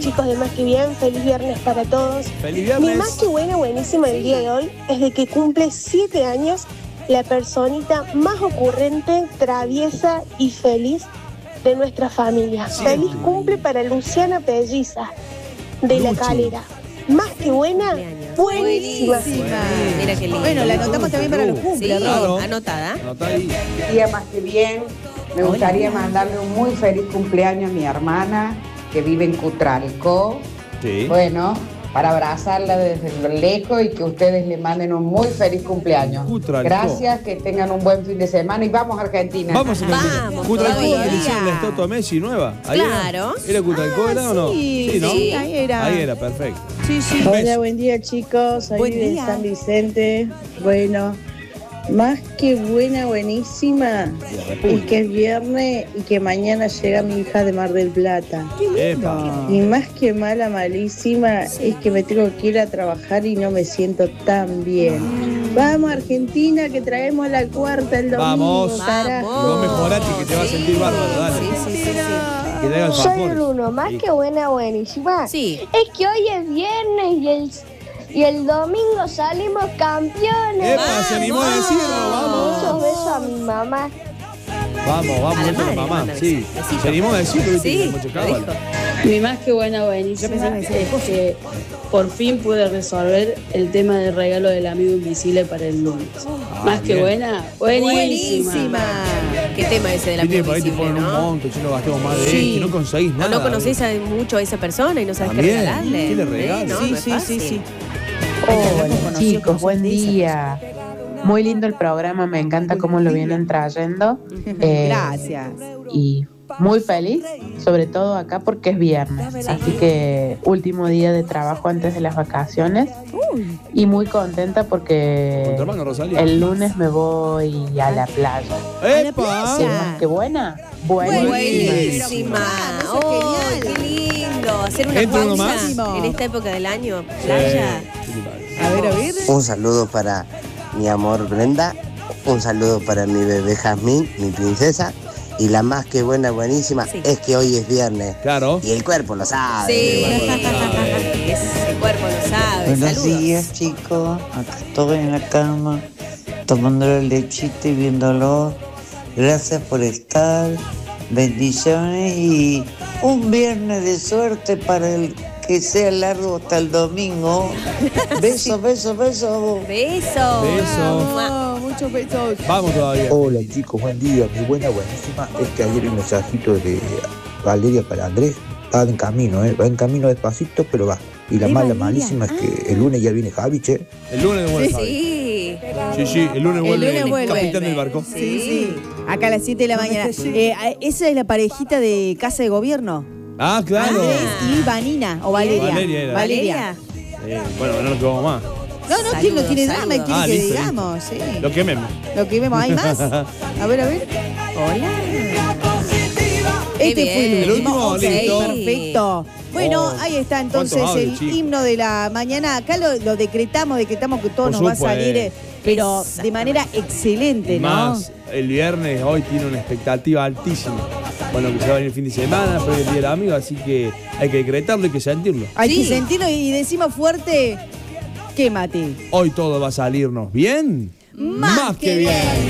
Chicos de Más que Bien, feliz viernes para todos. ¡Feliz viernes! Mi más que buenísima del día de hoy es de que cumple 7 años la personita más ocurrente, traviesa y feliz de nuestra familia. Sí. Feliz cumple para Luciana Pelliza, de La Calera. Más que buena, buenísima. Mira qué lindo. Bueno, la anotamos también para los Sí, cumples, Claro. anotada. Anota ahí. Día Más que Bien, me gustaría mandarle un muy feliz cumpleaños a mi hermana que vive en Cutralcó. Sí. Bueno, para abrazarla desde lejos y que ustedes le manden un muy feliz cumpleaños. Cutralcó. Gracias, que tengan un buen fin de semana y vamos a Argentina. Vamos a Argentina. Vamos, Cutralcó, todavía. donde le hicieron la estatua a Messi nueva. Ahí Claro. ¿Era Cutralcó, era o no? sí, ¿no? sí, ahí era. Ahí era, perfecto. Sí, sí. Hola, buen día chicos, soy Buen de día. San Vicente. Bueno, más que buenísima, es que es viernes y que mañana llega mi hija de Mar del Plata. Epa. Y más que malísima, es que me tengo que ir a trabajar y no me siento tan bien. Vamos Argentina, que traemos la cuarta el domingo. Vamos. carajo. Y vos mejorate que te vas a sentir bárbaro, dale. Sí. Que te haga el Soy favor. Bruno, más que buenísima. Sí. Es que hoy es viernes y el domingo salimos campeones. Epa, se animó a decirlo, vamos. Muchos besos a mi mamá. Vamos, A la eso madre, mamá. manda Sí. besito. Se animó a decirlo, viste, Sí, que mucho lo cábala. dijo. Mi más que buenísima es que por fin pude resolver el tema del regalo del amigo invisible para el lunes. Más que bien. buenísima. ¿Qué tema ese de la Viste, por ahí te invisible, ponen un no? monto, si no gastemos más de Sí. esto, y no conseguís O nada. no conocés mucho a esa persona y no sabes qué También. regalarle. ¿Qué le regalo? No, Sí, no es sí, fácil. sí. Hola chicos, buen día. Muy lindo el programa, me encanta cómo lo vienen trayendo. Gracias. Y muy feliz, sobre todo acá porque es viernes. Así que último día de trabajo antes de las vacaciones. Y muy contenta Con porque tu hermano Rosalía. el lunes me voy a la playa. ¡Epa! ¿Sí, más que buena? Buenísima. Buenísima. Eso es Oh, genial. qué lindo. Hacer una ¿Entra uno pausa más? en esta época del año. Playa. A ver. Un saludo para mi amor Brenda, un saludo para mi bebé Jazmín, mi princesa, y la más que buenísima, Sí. es que hoy es viernes. Claro. Y el cuerpo lo sabe. Sí. El cuerpo lo sabe. Ese cuerpo lo sabe. Buenos Saludos. días chicos, acá estoy en la cama, tomando la lechita y viéndolo. Gracias por estar, bendiciones y un viernes de suerte para el que sea largo hasta el domingo. Besos. Beso. Beso. Oh, muchos besos. Vamos todavía. Hola chicos, buen día. Mi buenísima es que ayer el mensajito de Valeria para Andrés va en camino, va en camino despacito, pero va. Y la mala malísima es que el lunes ya viene Javi, che. El lunes vuelve. Javi. Sí. Sí, el lunes vuelve lunes el vuelve. capitán del barco. Sí. Acá a las 7 de la mañana. Esa es la parejita de Casa de Gobierno. Ah, claro. Andrés y Vanina, o Valeria. Valeria era. Valeria. Bueno, no nos quedamos más. No, ¿quién no tiene Saludos, drama? ¿Quiere que listo, digamos? Sí. Lo quememos. Lo que vemos, ¿hay más? A ver. Hola. Este bien. fue el El último. último, Ok, listo. perfecto. Bueno, Oh, ahí está entonces ¿cuántos audios, el chicos? himno de la mañana. Acá lo decretamos que todo Por nos va a salir, supuesto. pero de manera excelente, ¿no? Más, el viernes hoy tiene una expectativa altísima. Bueno, que se va a venir el fin de semana, pero el día del amigo, así que hay que decretarlo, hay que sentirlo. Hay Sí. que sentirlo y decimos fuerte, quémate. Hoy todo va a salirnos bien. Más que bien.